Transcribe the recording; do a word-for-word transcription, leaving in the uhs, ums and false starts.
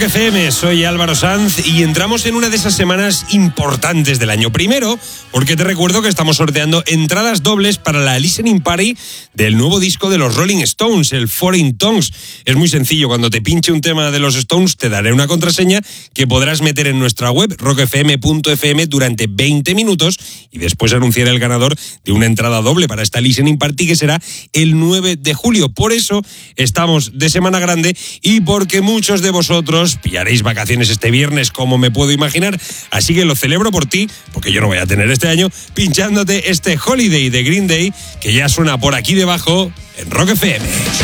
F M, soy Álvaro Sanz y entramos en una de esas semanas importantes del año. Primero, porque te recuerdo que estamos sorteando entradas dobles para la listening party del nuevo disco de los Rolling Stones, el Foreign Tongues. Es muy sencillo, cuando te pinche un tema de los Stones te daré una contraseña que podrás meter en nuestra web rock f m punto f m durante veinte minutos y después anunciaré el ganador de una entrada doble para esta listening party que será el nueve de julio. Por eso estamos de semana grande y porque muchos de vosotros pillaréis vacaciones este viernes, como me puedo imaginar, así que lo celebro por ti, porque yo no voy a tener este año, pinchándote este Holiday de Green Day, que ya suena por aquí debajo en Rock F M.